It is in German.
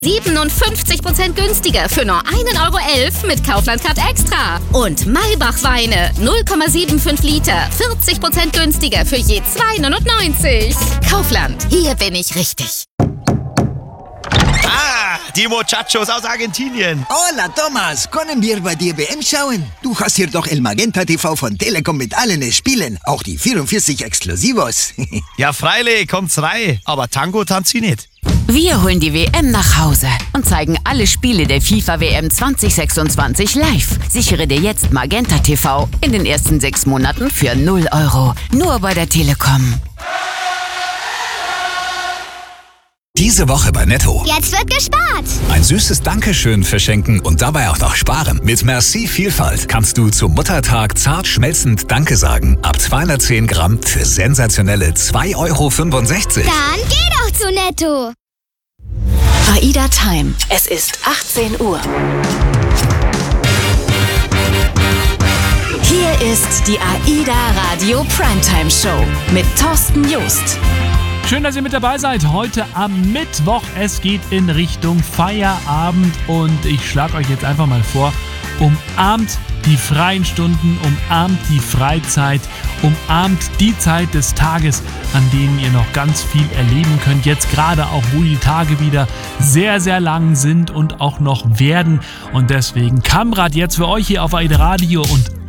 57% günstiger für nur 1,11 € mit Kaufland Card Extra. Und Maybach Weine 0,75 Liter, 40% günstiger für je 2,99 €. Kaufland, hier bin ich richtig. Ah, die Muchachos aus Argentinien. Hola, Thomas. Können wir bei dir WM schauen? Du hast hier doch El Magenta TV von Telekom mit allen Spielen. Auch die 44 Exklusivos. Ja, freilich, kommt's rein. Aber Tango tanzt sie nicht. Wir holen die WM nach Hause und zeigen alle Spiele der FIFA-WM 2026 live. Sichere dir jetzt Magenta TV in den ersten 6 Monaten für 0 €. Nur bei der Telekom. Diese Woche bei Netto. Jetzt wird gespart. Ein süßes Dankeschön verschenken und dabei auch noch sparen. Mit Merci Vielfalt kannst du zum Muttertag zart schmelzend Danke sagen. Ab 210 Gramm für sensationelle 2,65 €. Dann geh doch zu Netto. AIDA Time. Es ist 18 Uhr. Hier ist die AIDA Radio Primetime Show mit Thorsten Just. Schön, dass ihr mit dabei seid. Heute am Mittwoch. Es geht in Richtung Feierabend und ich schlage euch jetzt einfach mal vor, umarmt die freien Stunden, umarmt die Freizeit, umarmt die Zeit des Tages, an denen ihr noch ganz viel erleben könnt. Jetzt gerade auch, wo die Tage wieder sehr, sehr lang sind und auch noch werden. Und deswegen Kamrad jetzt für euch hier auf AIDA Radio und